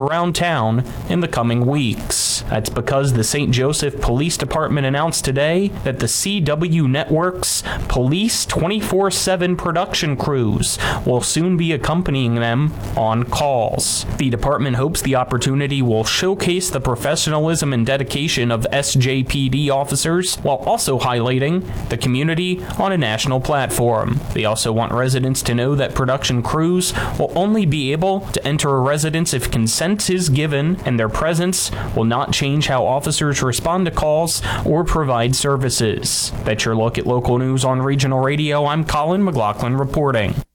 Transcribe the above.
around town in the coming weeks. That's because the St. Joseph Police Department announced today that the CW Network's Police 24/7 production crews will soon be accompanying them on calls. The department hopes the opportunity will showcase the professionalism and dedication of SJPD officers while also highlighting the community on a national platform. They also want residents to know that production crews will only be able to enter a residence if consent is given, and their presence will not change how officers respond to calls or provide services. That's your look at local news on Regional Radio. I'm Colin McLaughlin reporting.